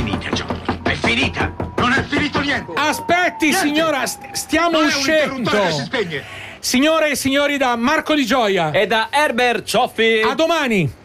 finita, Johnny. È finita. Non è finito niente. Aspetti, Niente. signora, stiamo Non uscendo. è un interruttore che si spegne. Signore e signori, da Marco Di Gioia. E da Herbert Cioffi. A domani.